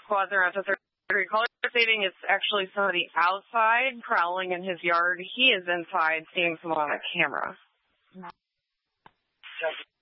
squads are at the 3rd caller stating it's actually somebody outside prowling in his yard. He is inside seeing someone on a camera.